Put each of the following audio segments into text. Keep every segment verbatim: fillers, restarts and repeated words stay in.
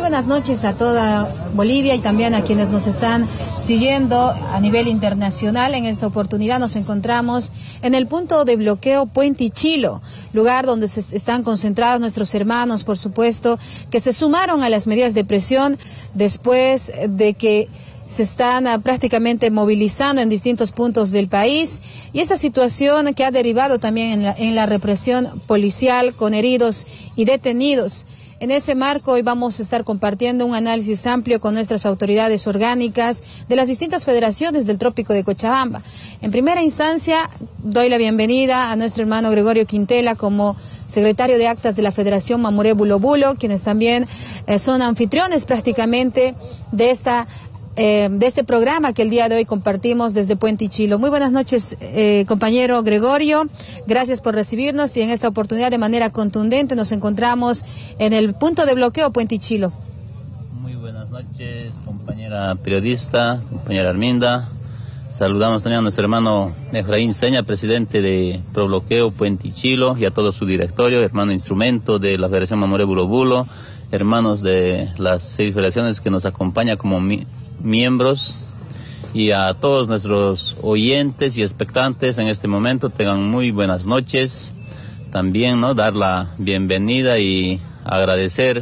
buenas noches a toda Bolivia y también a quienes nos están siguiendo a nivel internacional. En esta oportunidad nos encontramos en el punto de bloqueo Puente Chilo, lugar donde se están concentrados nuestros hermanos, por supuesto, que se sumaron a las medidas de presión después de que se están uh, prácticamente movilizando en distintos puntos del país, y esta situación que ha derivado también en la, en la represión policial con heridos y detenidos. En ese marco hoy vamos a estar compartiendo un análisis amplio con nuestras autoridades orgánicas de las distintas federaciones del Trópico de Cochabamba. En primera instancia doy la bienvenida a nuestro hermano Gregorio Quintela como secretario de actas de la Federación Mamoré Bulo Bulo, quienes también eh, son anfitriones prácticamente de esta Eh, de este programa que el día de hoy compartimos desde Puente Chilo. Muy buenas noches, eh, compañero Gregorio, gracias por recibirnos, y en esta oportunidad de manera contundente nos encontramos en el punto de bloqueo Puente Chilo. Muy buenas noches, compañera periodista, compañera Arminda. Saludamos también a nuestro hermano Efraín Seña, presidente de Probloqueo Puente Chilo, y a todo su directorio, hermano instrumento de la Federación Mamoré Bulo Bulo, hermanos de las seis federaciones que nos acompañan como mi miembros, y a todos nuestros oyentes y expectantes en este momento tengan muy buenas noches. También no dar la bienvenida y agradecer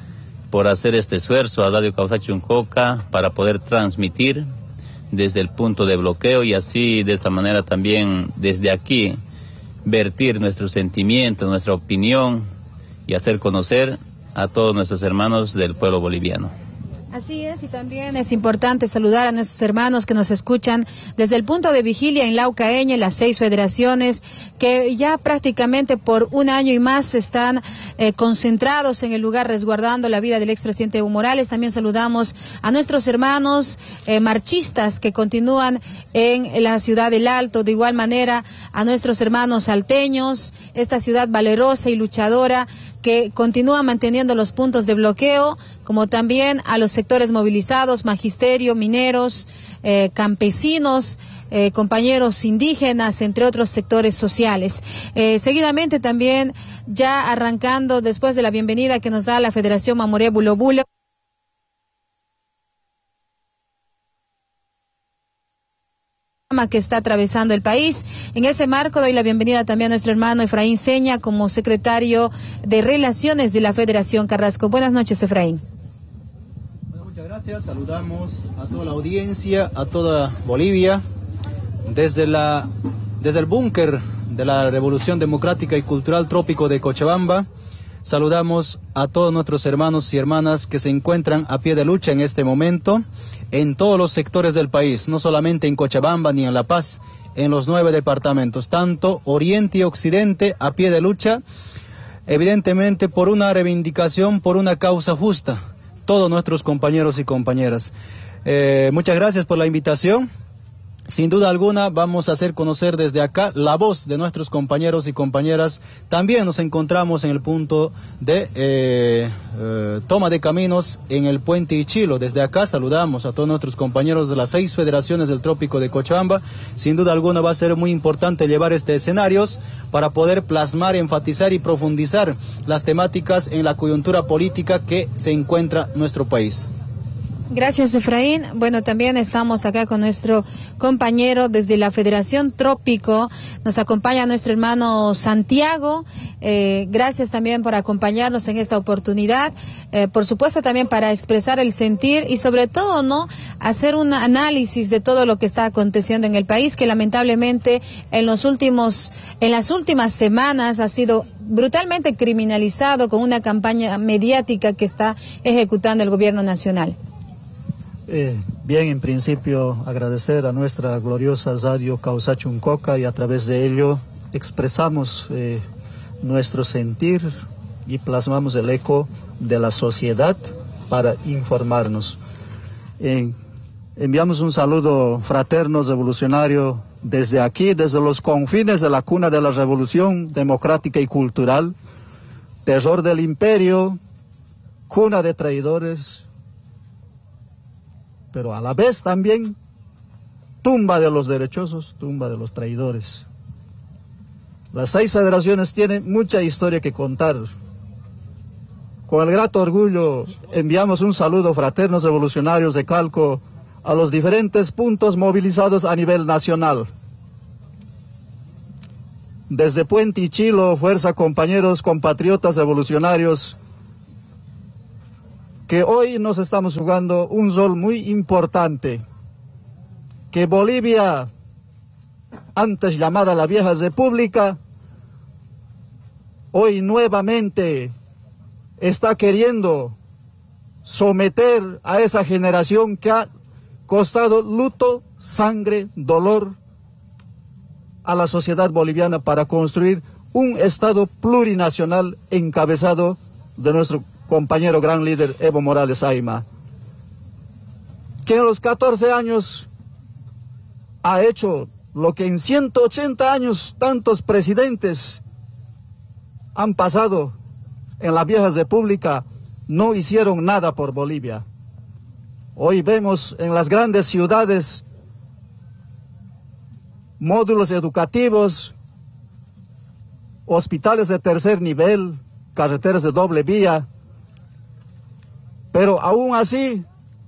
por hacer este esfuerzo a Radio Causachuncoca para poder transmitir desde el punto de bloqueo, y así de esta manera también desde aquí vertir nuestros sentimientos, nuestra opinión, y hacer conocer a todos nuestros hermanos del pueblo boliviano. Así es, y también es importante saludar a nuestros hermanos que nos escuchan desde el punto de vigilia en Laucaeña, las seis federaciones que ya prácticamente por un año y más están eh, concentrados en el lugar resguardando la vida del expresidente Evo Morales. También saludamos a nuestros hermanos eh, marchistas que continúan en la ciudad del Alto, de igual manera a nuestros hermanos salteños, esta ciudad valerosa y luchadora que continúa manteniendo los puntos de bloqueo, como también a los sectores movilizados, magisterio, mineros, eh, campesinos, eh, compañeros indígenas, entre otros sectores sociales. Eh, seguidamente también, ya arrancando después de la bienvenida que nos da la Federación Mamoré Bulo Bulo, que está atravesando el país. En ese marco doy la bienvenida también a nuestro hermano Efraín Seña como secretario de Relaciones de la Federación Carrasco. Buenas noches, Efraín. Bueno, muchas gracias. Saludamos a toda la audiencia, a toda Bolivia, desde la desde el búnker de la Revolución Democrática y Cultural Trópico de Cochabamba. Saludamos a todos nuestros hermanos y hermanas que se encuentran a pie de lucha en este momento en todos los sectores del país, no solamente en Cochabamba ni en La Paz, en los nueve departamentos, tanto oriente y occidente, a pie de lucha, evidentemente por una reivindicación, por una causa justa, todos nuestros compañeros y compañeras. Eh, muchas gracias por la invitación. Sin duda alguna vamos a hacer conocer desde acá la voz de nuestros compañeros y compañeras. También nos encontramos en el punto de eh, eh, toma de caminos en el Puente Chilo. Desde acá saludamos a todos nuestros compañeros de las seis federaciones del Trópico de Cochabamba. Sin duda alguna va a ser muy importante llevar estos escenarios para poder plasmar, enfatizar y profundizar las temáticas en la coyuntura política que se encuentra nuestro país. Gracias, Efraín. Bueno, también estamos acá con nuestro compañero desde la Federación Trópico. Nos acompaña nuestro hermano Santiago. Eh, gracias también por acompañarnos en esta oportunidad. Eh, por supuesto también para expresar el sentir y sobre todo, ¿no?, hacer un análisis de todo lo que está aconteciendo en el país, que lamentablemente en los últimos, en las últimas semanas ha sido brutalmente criminalizado con una campaña mediática que está ejecutando el gobierno nacional. Eh, bien, en principio agradecer a nuestra gloriosa Radio Causachuncoca, y a través de ello expresamos eh, nuestro sentir y plasmamos el eco de la sociedad para informarnos. Eh, enviamos un saludo fraterno revolucionario desde aquí, desde los confines de la cuna de la Revolución Democrática y Cultural, terror del imperio, cuna de traidores, pero a la vez también tumba de los derechosos, tumba de los traidores. Las seis federaciones tienen mucha historia que contar. Con el grato orgullo enviamos un saludo fraternos revolucionarios de Calco a los diferentes puntos movilizados a nivel nacional. Desde Puente y Chilo, fuerza compañeros, compatriotas revolucionarios, que hoy nos estamos jugando un rol muy importante, que Bolivia, antes llamada la Vieja República, hoy nuevamente está queriendo someter a esa generación que ha costado luto, sangre, dolor a la sociedad boliviana para construir un Estado plurinacional encabezado de nuestro compañero gran líder Evo Morales Ayma, que en los catorce años ha hecho lo que en ciento ochenta años tantos presidentes han pasado en la Vieja República, no hicieron nada por Bolivia. Hoy vemos en las grandes ciudades módulos educativos, hospitales de tercer nivel, carreteras de doble vía, pero aún así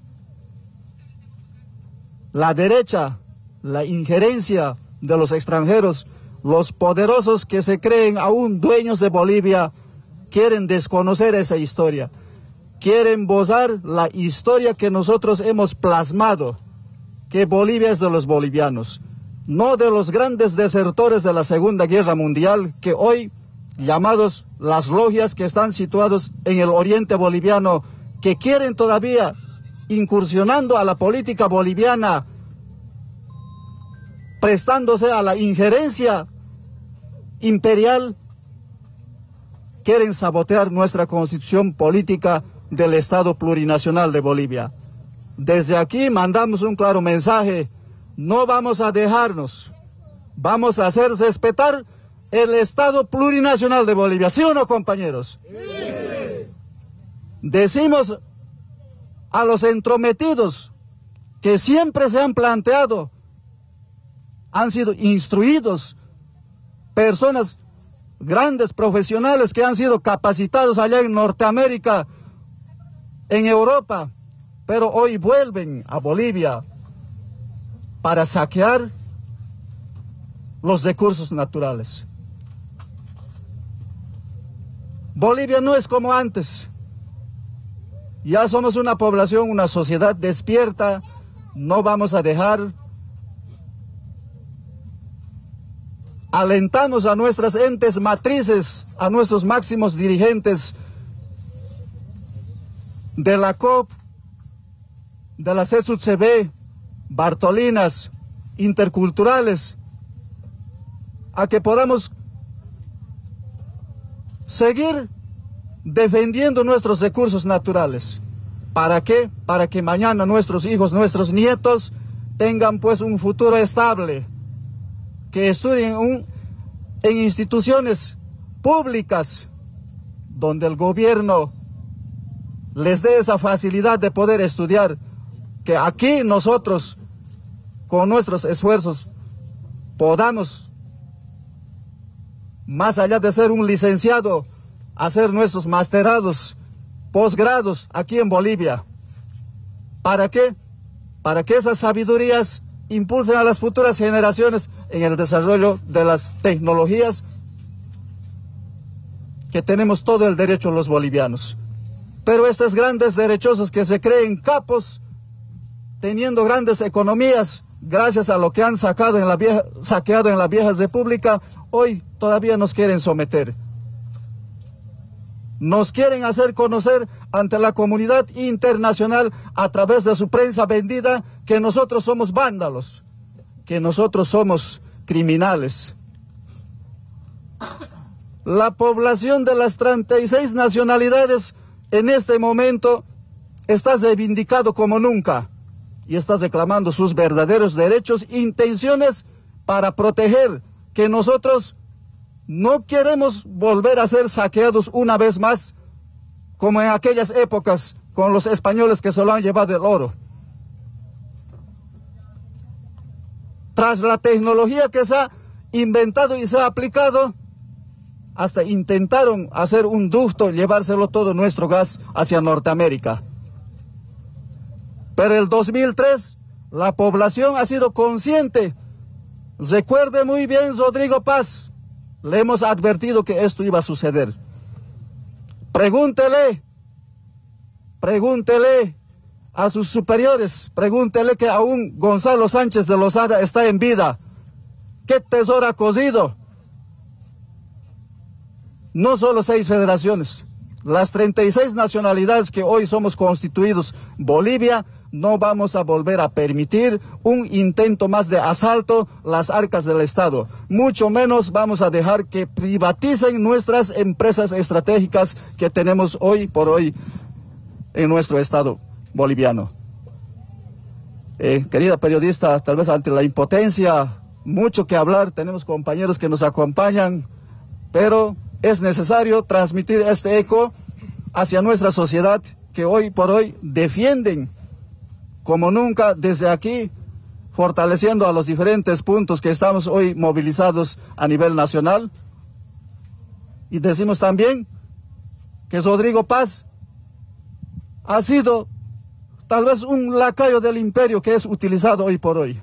la derecha, la injerencia de los extranjeros, los poderosos que se creen aún dueños de Bolivia, quieren desconocer esa historia, quieren borrar la historia que nosotros hemos plasmado, que Bolivia es de los bolivianos, no de los grandes desertores de la Segunda Guerra Mundial, que hoy, llamados las logias que están situados en el oriente boliviano, que quieren todavía, incursionando a la política boliviana, prestándose a la injerencia imperial, quieren sabotear nuestra constitución política del Estado plurinacional de Bolivia. Desde aquí mandamos un claro mensaje: no vamos a dejarnos, vamos a hacer respetar el Estado plurinacional de Bolivia. ¿Sí o no, compañeros? Sí. Decimos a los entrometidos que siempre se han planteado, han sido instruidos, personas grandes profesionales que han sido capacitados allá en Norteamérica, en Europa, pero hoy vuelven a Bolivia para saquear los recursos naturales. Bolivia no es como antes. Ya somos una población, una sociedad despierta. No vamos a dejar. Alentamos a nuestras entes matrices, a nuestros máximos dirigentes de la C O P, de la C E S U C B, Bartolinas, interculturales, a que podamos seguir defendiendo nuestros recursos naturales. ¿Para qué? Para que mañana nuestros hijos, nuestros nietos tengan pues un futuro estable, que estudien un, en instituciones públicas donde el gobierno les dé esa facilidad de poder estudiar, que aquí nosotros con nuestros esfuerzos podamos, más allá de ser un licenciado, hacer nuestros masterados, posgrados aquí en Bolivia. ¿Para qué? Para que esas sabidurías impulsen a las futuras generaciones en el desarrollo de las tecnologías que tenemos todo el derecho los bolivianos. Pero estos grandes derechosos que se creen capos, teniendo grandes economías, gracias a lo que han sacado en la vieja, saqueado en la Vieja República, hoy todavía nos quieren someter. Nos quieren hacer conocer ante la comunidad internacional a través de su prensa vendida que nosotros somos vándalos, que nosotros somos criminales. La población de las treinta y seis nacionalidades en este momento está reivindicado como nunca y está reclamando sus verdaderos derechos e intenciones para proteger que nosotros no queremos volver a ser saqueados una vez más, como en aquellas épocas con los españoles que solo han llevado el oro. Tras la tecnología que se ha inventado y se ha aplicado, hasta intentaron hacer un ducto, llevárselo todo nuestro gas hacia Norteamérica. Pero el dos mil tres, la población ha sido consciente. Recuerde muy bien, Rodrigo Paz, le hemos advertido que esto iba a suceder. Pregúntele, pregúntele a sus superiores, pregúntele que aún Gonzalo Sánchez de Lozada está en vida. ¿Qué tesoro ha cosido? No solo seis federaciones, las treinta y seis nacionalidades que hoy somos constituidos, Bolivia, no vamos a volver a permitir un intento más de asalto a las arcas del Estado. Mucho menos vamos a dejar que privaticen nuestras empresas estratégicas que tenemos hoy por hoy en nuestro Estado boliviano. Eh, querida periodista, tal vez ante la impotencia, mucho que hablar, tenemos compañeros que nos acompañan, pero es necesario transmitir este eco hacia nuestra sociedad que hoy por hoy defienden como nunca desde aquí, fortaleciendo a los diferentes puntos que estamos hoy movilizados a nivel nacional. Y decimos también que Rodrigo Paz ha sido tal vez un lacayo del imperio que es utilizado hoy por hoy,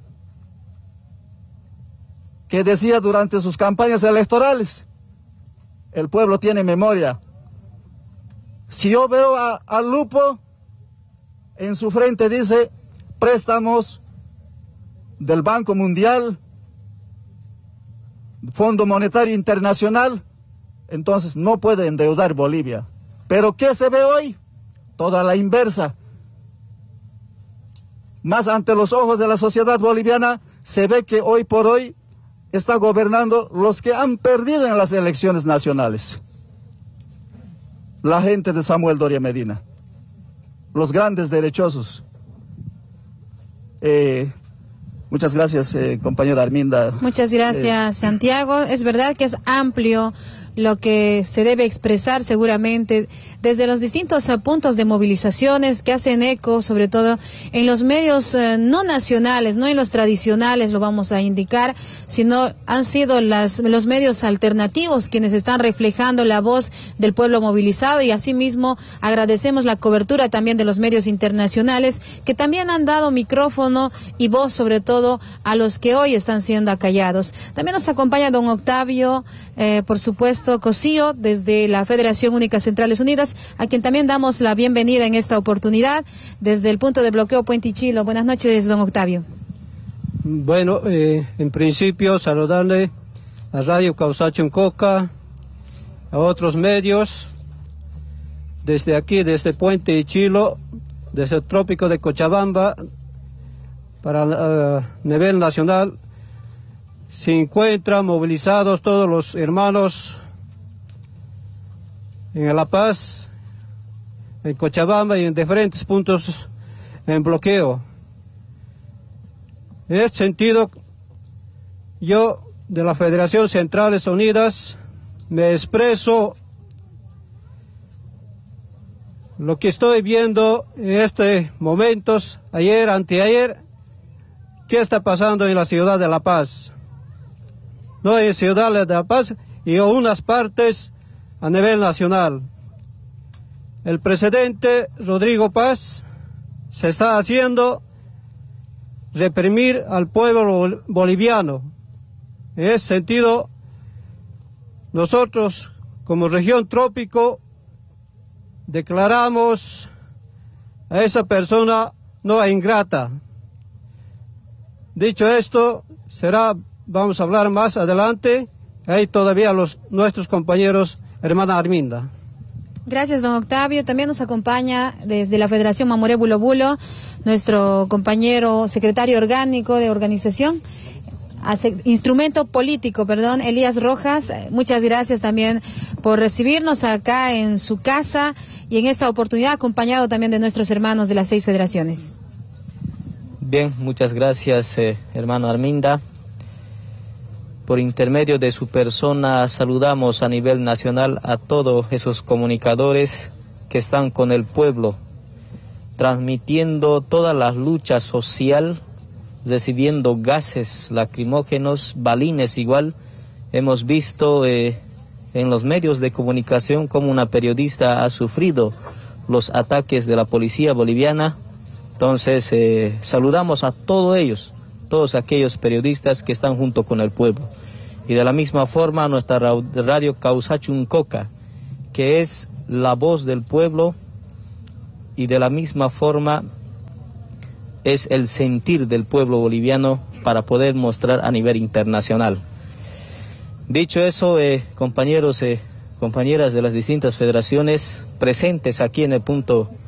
que decía durante sus campañas electorales, el pueblo tiene memoria. Si yo veo a, a Lupo, en su frente dice préstamos del Banco Mundial, Fondo Monetario Internacional, entonces no puede endeudar Bolivia. Pero ¿qué se ve hoy? Toda la inversa. Más ante los ojos de la sociedad boliviana, se ve que hoy por hoy está gobernando los que han perdido en las elecciones nacionales. La gente de Samuel Doria Medina, los grandes derechosos. Eh, muchas gracias, eh, compañera Arminda. Muchas gracias, eh, Santiago. Es verdad que es amplio lo que se debe expresar seguramente desde los distintos uh, puntos de movilizaciones que hacen eco, sobre todo en los medios uh, no nacionales, no en los tradicionales, lo vamos a indicar, sino han sido las, los medios alternativos quienes están reflejando la voz del pueblo movilizado, y asimismo agradecemos la cobertura también de los medios internacionales que también han dado micrófono y voz sobre todo a los que hoy están siendo acallados. También nos acompaña don Octavio, eh, por supuesto, Cosío, desde la Federación Única Centrales Unidas, a quien también damos la bienvenida en esta oportunidad desde el punto de bloqueo Puente Chilo. Buenas noches, don Octavio. Bueno, eh, en principio saludarle a Radio Causacho Coca, a otros medios, desde aquí, desde Puente Chilo, desde el trópico de Cochabamba, para uh, nivel nacional, se encuentran movilizados todos los hermanos en La Paz, en Cochabamba y en diferentes puntos en bloqueo. En este sentido, yo de la Federación Centrales Unidas me expreso lo que estoy viendo en estos momentos, ayer, anteayer, qué está pasando en la ciudad de La Paz. No en ciudad de La Paz y en unas partes a nivel nacional. El presidente Rodrigo Paz se está haciendo reprimir al pueblo boliviano. En ese sentido, nosotros como región trópico declaramos a esa persona no ingrata. Dicho esto, será, vamos a hablar más adelante, hay todavía los nuestros compañeros. Hermana Arminda. Gracias, don Octavio. También nos acompaña desde la Federación Mamoré Bulo Bulo nuestro compañero secretario orgánico de organización, instrumento político, perdón, Elías Rojas. Muchas gracias también por recibirnos acá en su casa y en esta oportunidad acompañado también de nuestros hermanos de las seis federaciones. Bien, muchas gracias, eh, hermano Arminda. Por intermedio de su persona saludamos a nivel nacional a todos esos comunicadores que están con el pueblo, transmitiendo toda la lucha social, recibiendo gases lacrimógenos, balines igual. Hemos visto eh, en los medios de comunicación cómo una periodista ha sufrido los ataques de la policía boliviana. Entonces eh, saludamos a todos ellos, todos aquellos periodistas que están junto con el pueblo. Y de la misma forma nuestra radio Causachun Coca, que es la voz del pueblo, y de la misma forma es el sentir del pueblo boliviano para poder mostrar a nivel internacional. Dicho eso, eh, compañeros, eh, compañeras de las distintas federaciones presentes aquí en el punto